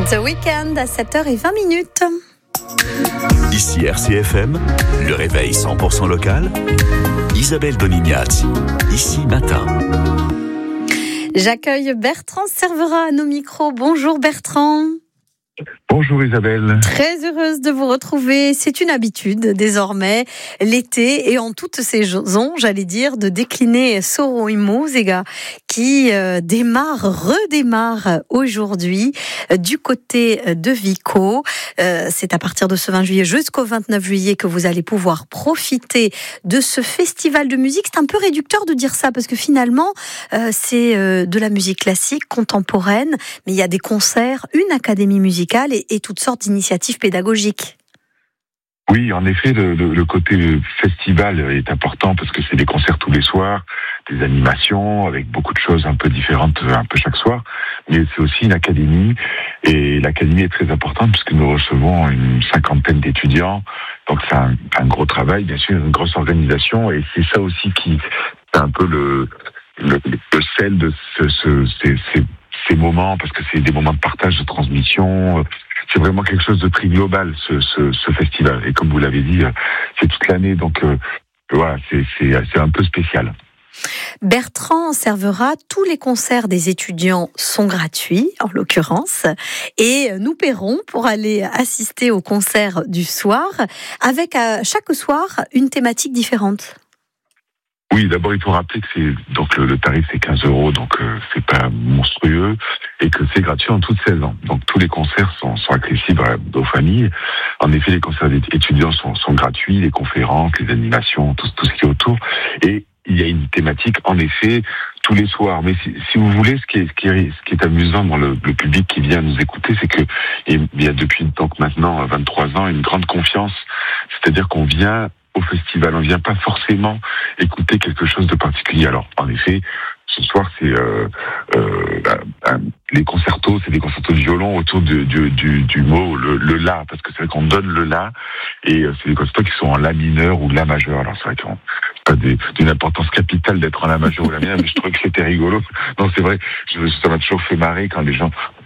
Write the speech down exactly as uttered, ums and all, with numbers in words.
The Weeknd à sept heures vingt. Ici R C F M, le réveil cent pour cent local. Isabelle Donignazzi, ici matin. J'accueille Bertrand Servera à nos micros. Bonjour Bertrand. Bonjour Isabelle. Très heureuse de vous retrouver. C'est une habitude désormais, l'été et en toutes saisons, j'allais dire, de décliner Soro in Musica qui euh, démarre, redémarre aujourd'hui euh, du côté de Vico. Euh, c'est à partir de ce vingt juillet jusqu'au vingt-neuf juillet que vous allez pouvoir profiter de ce festival de musique. C'est un peu réducteur de dire ça parce que finalement, euh, c'est euh, de la musique classique, contemporaine, mais il y a des concerts, une académie musicale et, et toutes sortes d'initiatives pédagogiques. Oui, en effet, le, le, le côté festival est important parce que c'est des concerts tous les soirs, des animations avec beaucoup de choses un peu différentes un peu chaque soir, mais c'est aussi une académie et l'académie est très importante puisque nous recevons une cinquantaine d'étudiants, donc c'est un, un gros travail, bien sûr, une grosse organisation et c'est ça aussi qui c'est un peu le, le, le sel de ce, ce, ces, ces ces moments, parce que c'est des moments de partage, de transmission. C'est vraiment quelque chose de très global, ce, ce, ce festival. Et comme vous l'avez dit, c'est toute l'année, donc euh, voilà, c'est, c'est, c'est un peu spécial. Bertrand Servera, tous les concerts des étudiants sont gratuits, en l'occurrence, et nous paierons pour aller assister au concert du soir, avec à chaque soir une thématique différente. Oui, d'abord il faut rappeler que c'est donc le, le tarif c'est quinze euros, donc euh, c'est pas monstrueux et que c'est gratuit en toute saison. Donc tous les concerts sont, sont accessibles aux familles. En effet, les concerts étudiants sont, sont gratuits, les conférences, les animations, tout, tout ce qui est autour. Et il y a une thématique, en effet, tous les soirs. Mais si, si vous voulez, ce qui est, ce qui est, ce qui est amusant dans le, le public qui vient nous écouter, c'est que il y a depuis donc maintenant vingt-trois ans une grande confiance. C'est-à-dire qu'on vient au festival, on vient pas forcément écouter quelque chose de particulier. Alors, en effet, ce soir, c'est euh, euh, euh, les concertos, c'est des concertos de violon autour du, du, du, du mot le, le la, parce que c'est vrai qu'on donne le la, et euh, c'est des concertos qui sont en la mineur ou la majeur. Alors c'est vrai qu'on pas des, d'une importance capitale d'être en la majeur ou la mineure, mais je trouvais que c'était rigolo. Non, c'est vrai, je, ça m'a toujours fait marrer quand les gens